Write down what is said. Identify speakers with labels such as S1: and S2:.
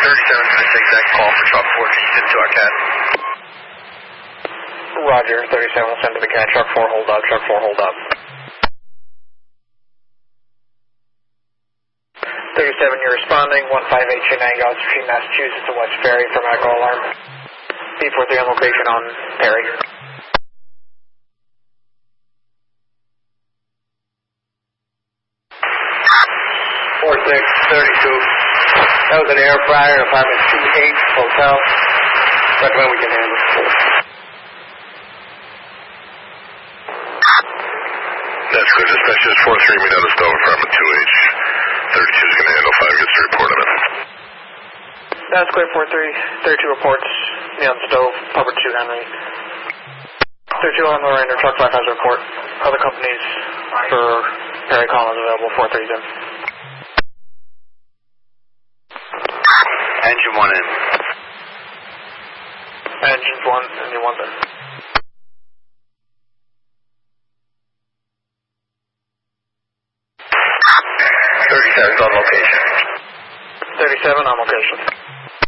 S1: 37 is the exact call for truck 4. Can you send to our cat?
S2: Roger, 37 will send to the cat. Truck 4, hold up. Truck 4, hold up. 37, you're responding. 158 Shenango, Galaxy Street, Massachusetts to West Ferry for medical alarm. B43 on location on Perry.
S1: 4632. That was an air fryer, apartment 28, hotel. Recommend we can handle.
S3: That's good. Dispatch is 43, meet on the stove, apartment 2H. 32 is going to handle 5, gets the report on it.
S2: That's clear, 43. 32 reports, me on the stove, Pupper 2 Henry. 32 on the Rainer, truck 5 has a report. Other companies for Perry Collins available, 43's in.
S1: Engine 1 in.
S2: Engine 1, engine 1's in.
S1: 37 on location.
S2: 37 on location.